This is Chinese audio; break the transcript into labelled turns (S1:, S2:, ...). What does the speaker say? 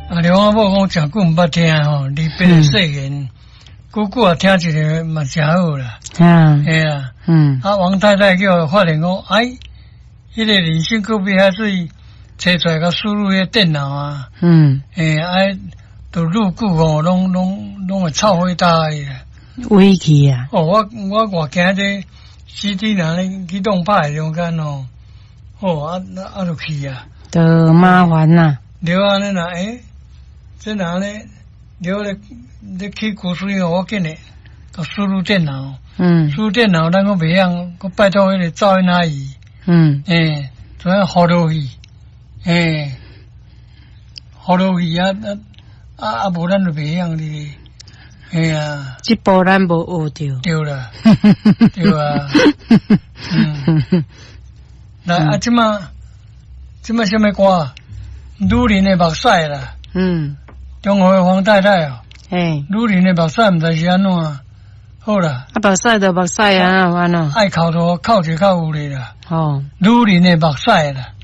S1: 啊，刘阿婆讲真久唔捌听吼，离别细言，久久啊听一个嘛真好啦。哎啊，啊王太太叫我发现讲，哎，迄个人生隔壁还是找出来个输入迄电脑啊。哎，都入久哦，拢会臭火大个。
S2: 危去啊！
S1: 哦，我外惊这CD 哪里去动歹中间哦，哦就去啊，
S2: 都麻烦呐。
S1: 了安尼啦，这哪呢？了咧去古水哦，我紧嘞，个输入电脑，输入电脑，咱个袂晓，我拜托迄个噪音阿姨，怎样好落去，好落去啊，无咱就袂晓哩。哎呀，
S2: 这波咱无学着。
S1: 对啦，对啊，来啊，即马什么歌？女人的目屎啦，中华黄太太哦，女人的目屎毋知是安怎，好啦，
S2: 目屎就目屎啊，安怎？
S1: 爱哭就哭就哭有咧啦，
S2: 哦，
S1: 女人的目屎啦。